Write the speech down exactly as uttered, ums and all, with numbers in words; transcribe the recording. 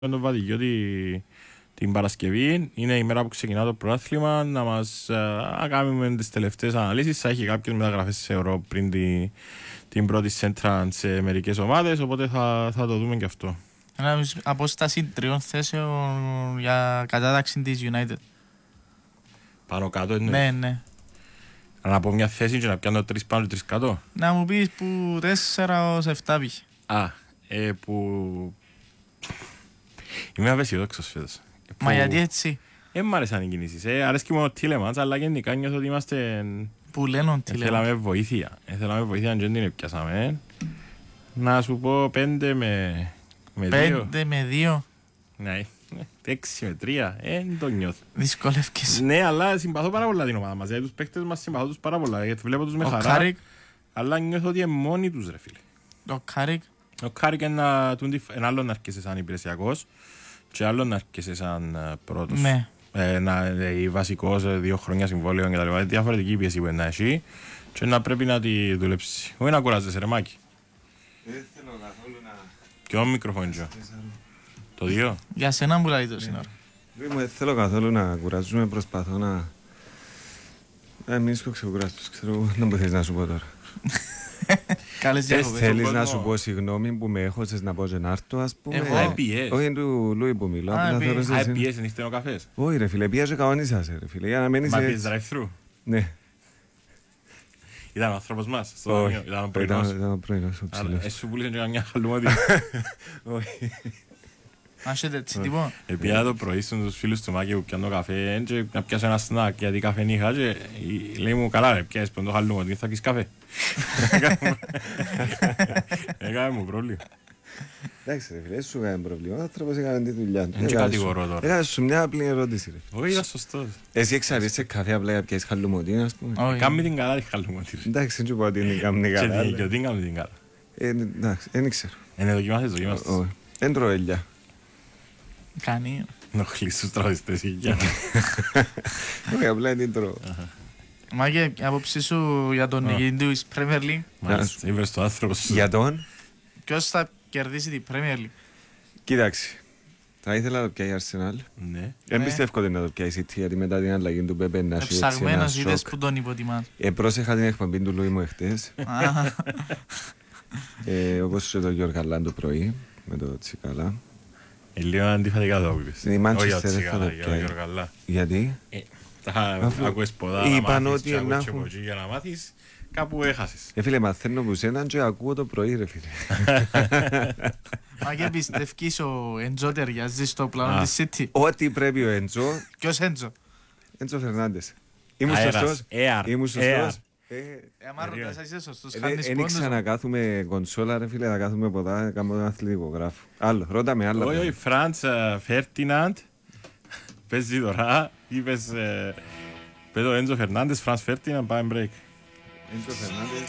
το Βαδικιό την Παρασκευή. Είναι η μέρα που ξεκινά το πρωτάθλημα. Να μας α, κάνουμε τις τελευταίες αναλύσεις. Θα έχει κάποιες μεταγραφές σε ευρώ πριν τη, την πρώτη σέντρα σε μερικές ομάδες. Οπότε θα, θα το δούμε και αυτό. Ένα απόσταση τριών θέσεων για κατάταξη της United. Πάνω κάτω εννοείς. Ναι, ναι. Να πω μια θέση και να πιάνω τρεις πάνω και τρεις κάτω. Να μου πεις που τέσσερα ως επτά πήγε. Α, ε, που... Είμαι αβεσιοδόξος φέτος. Μα που... γιατί έτσι. Ε, μ' άρεσαν οι κινήσεις. Ε, αρέσκει μόνο ο Τίλεμαντς, αλλά γενικά νιώθω ότι είμαστε... Που λένε ο Τίλεμαντς. Θέλαμε βοήθεια. Ε, θέλαμε βοήθεια, αν δεν την πιάσαμε. Να σου πω πέντε με, με δύο. Πέντε με δύο. Ναι, έξι με τρία. Ε, δεν το νιώθω. Δυσκολεύκες. Ναι, αλλά συμπαθώ πάρα πολλά την ομάδα μας. Δηλαδή τους παίκτες μας συμπαθώ τους πάρα πολλά. Γιατί βλέπω τους με χαρά. Κάρικ. Αλλά νιώθω ότι είναι μόνοι τους, ρε φίλε. Ο Κάρικ. Ο Κάρικ είναι ένα άλλο να αρκέσει σαν υπηρεσιακός και άλλο να αρκέσει σαν πρώτος. Ναι. Ε, να, ε, βασικός, δύο χρόνια συμβόλαιο και τα λοιπά. Διαφορετική πίεση που είναι να έχει και να πρέπει να τη δουλέψει. Όχι να κουράζεσαι, ρε Μάκη. Δεν θέλω καθόλου να... Ποιο μικροφόνιο. Το δύο. Για σένα που λέει το σύνορα. Δεν θέλω καθόλου να κουράζουμε, προσπαθώ να... Ε, μην είσαι ξεκουράστος, ξέρω, να μπορείς να σου πω τώρα. Καλές διακοπές. Θέλεις να σου πω συγγνώμη που με έχωσες να πω και να έρθω, ας πούμε. Εγώ. Α, πιες. Όχι, είναι του Λούι που μιλώ. Α, πιες. Α, πιες, νύχτε ο καφές. Όχι ρε φίλε, πιέζε κανονίσασαι ρε φίλε, για να μένεις Μα έτσι. πιες drive-thru. Ναι. Ήταν ο άνθρωπος μας. στο Όχι, δωμείο. Ήταν ο πρωινός. ήταν ο πρωινός ο ψηλός. Εσύ σου πουλήσαν και καμιά χαλούματη. Όχι. Άσχετε έτσι τίποτα. Επία το πρωί στους φίλους του Μάκη που πιάνω καφέ και να πιάσω ένα σνακ γιατί καφέ είχα και λέει μου καλά ρε πιάσεις πον το χαλούματη, θα έχεις καφέ. Έκαμε μου πρόβλημα. Εντάξει ρε φίλε, σου έκανε πρόβλημα, ο άνθρωπος έκανε τη δουλειά του. Δεν και κατηγορώ τώρα. Έκανες σου μια απλή ερώτηση ρε. Όχι, ήταν σωστός. Εσύ εξαρίσαι καφέ απλά για πιάσεις χαλούματη, ας πούμε. Όχι. Κάμε την καλά τη χαλούματη. Εντάξει, δεν σου πω ότι είναι κάμνη καλά. Και τι κάμε την καλά. Ε, εντάξει, δεν ξέρω. Είναι δοκιμάσεις, δοκιμάσεις. Όχι. Δεν τρώω ελιά. Κάνει. Νοχλείς τους τραγιστές υγεία. Όχι, απλά δεν τρώω. Μάκε, η άποψή σου για τον νικητή της Premier League. Μάλιστα, είπες το άνθρωπο σου. Για τον, Ποιος θα κερδίσει την Premier League. κοίταξε. Θα ήθελα να το πιάει η Arsenal. Ναι. Δεν πιστεύω ότι να το πιάει η City, γιατί μετά την αλλαγή του Πέπε να έχει έτσι ένα Εψαγμένος είδες σοκ. που τον υποτιμάς. Ε, πρόσεχα την εκπομπή του Λούι μου εχθές. Ε, όπως και το Γιώργο Λάν το πρωί, με το Τσικαλά. Ε, λίγο αντιφατικά το είπες. Η Manchester Όχι για δεν θα Τσικάλα, το για πιάει. Γιώργο Καλά. Γιατί? Τα Αφού ακούες ποδά, είπαν να μάθεις ότι και να ακούεις και έχουν- από εκεί για να μάθεις, κάπου έχασες. Ε, φίλε, μαθαίνω που σέναν και ακούω το πρωί, ρε φίλε. Μάκε, πιστεύεις ο Εντζό ταιριάζει στο πλάνο Α. της City. Ό,τι πρέπει ο Έντζο, Ποιος Εντζό. Έντζο Φερνάντες. Ήμουν Αέρας, σωστός. air, Ήμουν air. σωστός. Ε, Ε, άμα ρωτάς είσαι σωστός, Δεν χάνεις πόντους. ήξερα να κάθουμε κονσόλα ρε φίλε, να κάθουμε ποτά, να κάνουμε ένα αθλητικό γράφο. Άλλο, ρώτα με άλλα. Όχι, όχι, Φραντς Φέρτιναντ, παίζει τώρα, είπες, ε, πες ο Έντζο Φερνάντες, Φραντς Φέρτιναντ, πάμε break. Έντζο Φερνάντες.